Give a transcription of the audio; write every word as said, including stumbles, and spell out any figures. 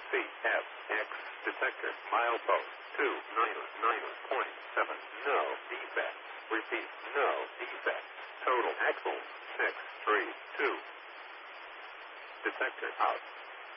C F X detector milepost two nine nine point seven. No defect. Repeat, no defect. Total axle six three two. Detector out.